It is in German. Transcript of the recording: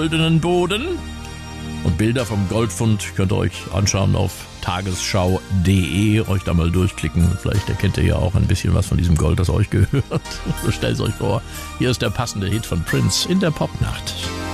goldenen Boden. Und Bilder vom Goldfund könnt ihr euch anschauen auf tagesschau.de, euch da mal durchklicken. Vielleicht erkennt ihr ja auch ein bisschen was von diesem Gold, das euch gehört. So stellt es euch vor. Hier ist der passende Hit von Prince in der Popnacht.